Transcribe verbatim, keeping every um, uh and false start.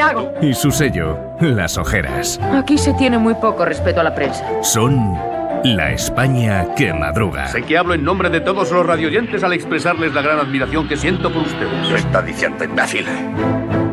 hago. Y su sello, las ojeras. Aquí se tiene muy poco respeto a la prensa. Son la España que madruga. Sé que hablo en nombre de todos los radioyentes al expresarles la gran admiración que siento por ustedes. Lo está diciendo, imbécil.